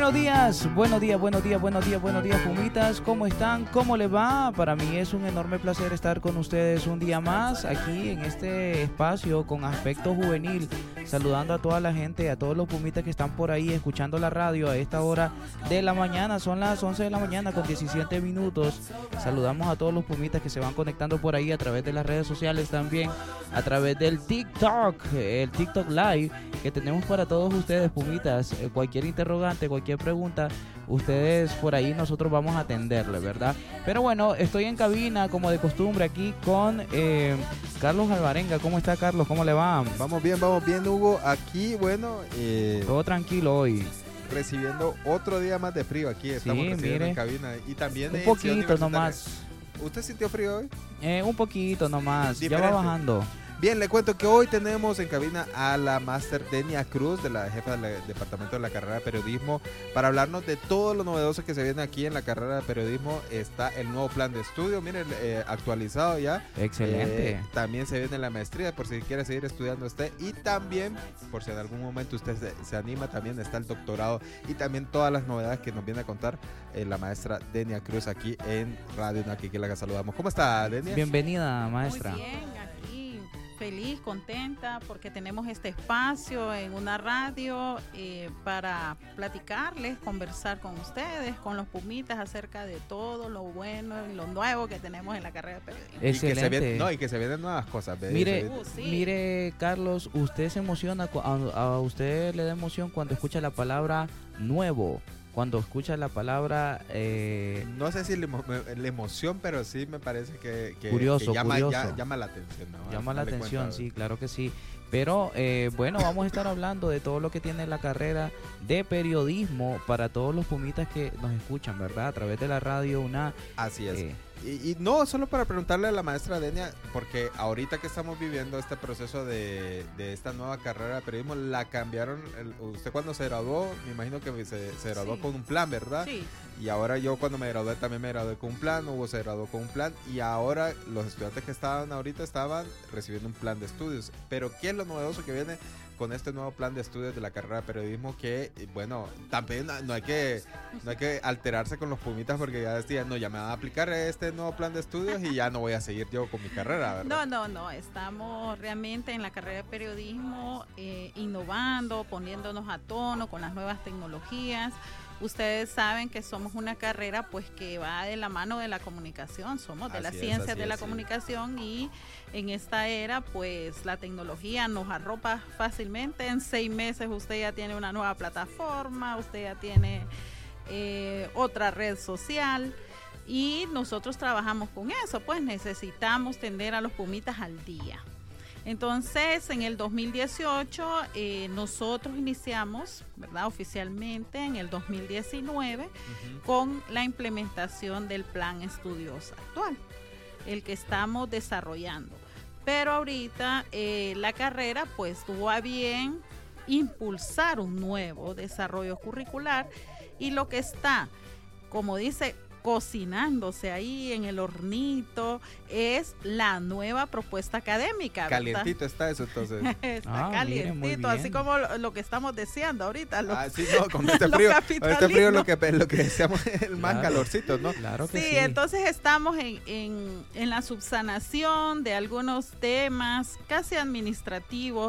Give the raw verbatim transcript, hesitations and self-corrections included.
Buenos días, buenos días, buenos días, buenos días, buenos días, Pumitas. ¿Cómo están? ¿Cómo les va? Para mí es un enorme placer estar con ustedes un día más aquí en este espacio con aspecto juvenil, saludando a toda la gente, a todos los Pumitas que están por ahí escuchando la radio a esta hora de la mañana. Son las once de la mañana con diecisiete minutos. Saludamos a todos los Pumitas que se van conectando por ahí a través de las redes sociales también, a través del TikTok, el TikTok Live que tenemos para todos ustedes, Pumitas. Cualquier interrogante, cualquier pregunta, ustedes por ahí nosotros vamos a atenderle, ¿verdad? Pero bueno, estoy en cabina como de costumbre aquí con eh, Carlos Alvarenga. ¿Cómo está, Carlos? ¿Cómo le va? Vamos bien, vamos bien, Hugo. Aquí, bueno, eh, todo tranquilo hoy. Recibiendo otro día más de frío aquí. Estamos Sí, recibiendo mire, en cabina. Y también un en poquito nomás. ¿Usted sintió frío hoy? Eh, un poquito nomás. Diferente. Ya va bajando. Bien, le cuento que hoy tenemos en cabina a la máster Denia Cruz, de la jefa del departamento de la carrera de periodismo, para hablarnos de todo lo novedoso que se viene aquí en la carrera de periodismo. Está el nuevo plan de estudio, miren, eh, actualizado ya. Excelente. Eh, también se viene la maestría, por si quiere seguir estudiando usted. Y también, por si en algún momento usted se, se anima, también está el doctorado y también todas las novedades que nos viene a contar eh, la maestra Denia Cruz aquí en Radio Naki, que la saludamos. ¿Cómo está, Denia? Bienvenida, maestra. Muy bien, aquí feliz, contenta porque tenemos este espacio en una radio eh, para platicarles, conversar con ustedes, con los Pumitas acerca de todo lo bueno y lo nuevo que tenemos en la carrera de periodismo. Excelente. Y que se vienen, no, y que se vienen nuevas cosas. ¿Ve? Mire, Uh, sí. mire, Carlos, usted se emociona, cu- a, a usted le da emoción cuando escucha la palabra nuevo, cuando escucha la palabra eh, No sé si la, emo- la emoción, pero sí me parece que, que- Curioso, que llama, curioso. ya- llama la atención, ¿no? llama Al la final de atención, cuentas, sí, claro que sí. Pero eh, bueno, vamos a estar hablando de todo lo que tiene la carrera de periodismo para todos los Pumitas que nos escuchan, ¿verdad? A través de la radio, una... Así es. eh, Y, y no, solo para preguntarle a la maestra Denia, porque ahorita que estamos viviendo este proceso de, de esta nueva carrera de periodismo, la cambiaron. El- usted cuando se graduó, me imagino que se, se graduó Sí. con un plan, ¿verdad? Sí, Y ahora yo cuando me gradué también me gradué con un plan, Hugo se graduó con un plan, y ahora los estudiantes que estaban ahorita estaban recibiendo un plan de estudios. Pero ¿qué es lo novedoso que viene con este nuevo plan de estudios de la carrera de periodismo? Que, eh, bueno, también no no hay que no hay que alterarse con los Pumitas, porque ya decían, no, ya me van a aplicar este nuevo plan de estudios y ya no voy a seguir yo con mi carrera, ¿verdad? no, no, no, estamos realmente en la carrera de periodismo eh, innovando, poniéndonos a tono con las nuevas tecnologías. Ustedes saben que somos una carrera pues que va de la mano de la comunicación, somos de Así las es, ciencias así de la es, sí. comunicación, y en esta era pues la tecnología nos arropa fácilmente. En seis meses usted ya tiene una nueva plataforma, usted ya tiene eh, otra red social, y nosotros trabajamos con eso, pues necesitamos tener a los Pumitas al día. Entonces, en el dos mil dieciocho eh, nosotros iniciamos, ¿verdad? Oficialmente en el dos mil diecinueve Ujú. con la implementación del plan estudios actual, el que estamos desarrollando. Pero ahorita eh, la carrera pues tuvo a bien impulsar un nuevo desarrollo curricular, y lo que está, como dice, cocinándose ahí en el hornito es la nueva propuesta académica, ¿verdad? Calientito está eso entonces. Está Ah, mire, muy calientito, así bien. como lo, lo que estamos deseando ahorita. Los, Ah, sí, no, con este los frío, con este frío capitalinos. lo que, lo que deseamos es el más Claro. calorcito, ¿no? claro que Sí, sí. entonces estamos en, en, en la subsanación de algunos temas casi administrativos